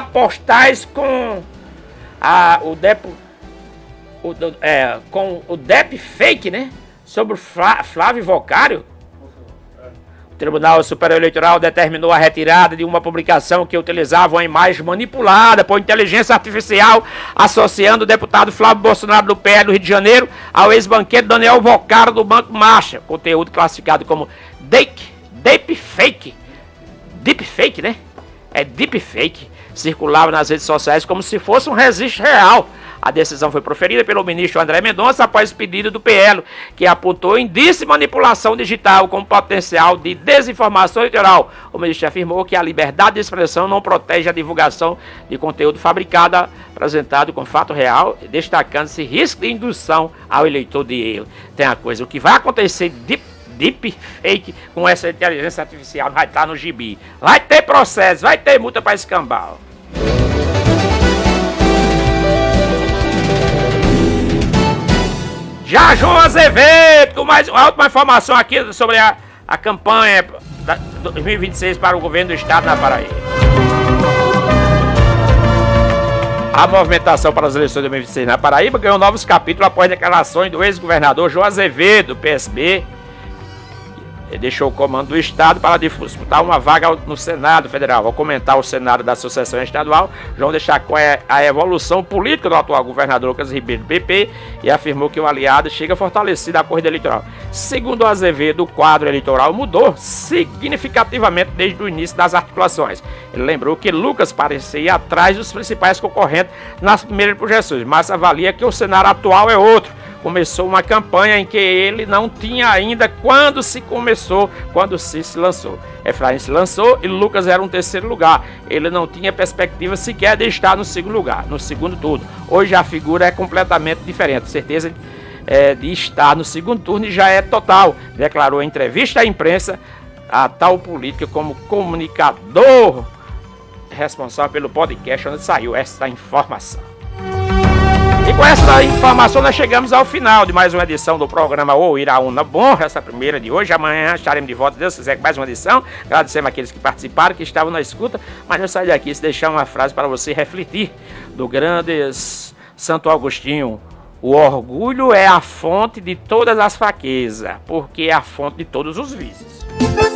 mandar postais com com o deepfake, né? Sobre o Flávio Vocário. O Tribunal Superior Eleitoral determinou a retirada de uma publicação que utilizava uma imagem manipulada por inteligência artificial, associando o deputado Flávio Bolsonaro do PL do Rio de Janeiro ao ex-banqueiro Daniel Vocário do Banco Marcha. Conteúdo classificado como deepfake. Deepfake, né? É deepfake. Circulava nas redes sociais como se fosse um registro real. A decisão foi proferida pelo ministro André Mendonça após pedido do PL, que apontou indício de manipulação digital como potencial de desinformação eleitoral. O ministro afirmou que a liberdade de expressão não protege a divulgação de conteúdo fabricado apresentado com fato real, destacando-se risco de indução ao eleitor de erro. Tem a coisa, o que vai acontecer deepfake com essa inteligência artificial vai estar no gibi. Vai ter processo, vai ter multa para escambau. Já João Azevedo, com mais uma última informação aqui sobre a campanha 2026 para o governo do estado na Paraíba. A movimentação para as eleições de 2026 na Paraíba ganhou novos capítulos após declarações do ex-governador João Azevedo, do PSB. Ele deixou o comando do Estado para disputar uma vaga no Senado Federal. Ao comentar o cenário da Associação Estadual, João destacou a evolução política do atual governador Lucas Ribeiro do PP e afirmou que o aliado chega fortalecido à corrida eleitoral. Segundo Azevedo, o quadro eleitoral mudou significativamente desde o início das articulações. Ele lembrou que Lucas parecia atrás dos principais concorrentes nas primeiras projeções, mas avalia que o cenário atual é outro. Começou uma campanha em que ele não tinha ainda quando se lançou. Efraim se lançou e Lucas era um terceiro lugar. Ele não tinha perspectiva sequer de estar no segundo lugar, no segundo turno. Hoje a figura é completamente diferente. A certeza de estar no segundo turno já é total, declarou em entrevista à imprensa a tal política como comunicador responsável pelo podcast onde saiu essa informação. E com essa informação nós chegamos ao final de mais uma edição do programa O Iraúna Bom, essa primeira de hoje. Amanhã estaremos de volta, Deus quiser, com mais uma edição. Agradecemos àqueles que participaram, que estavam na escuta, mas não sai daqui se deixar uma frase para você refletir, do grande Santo Agostinho: o orgulho é a fonte de todas as fraquezas, porque é a fonte de todos os vícios.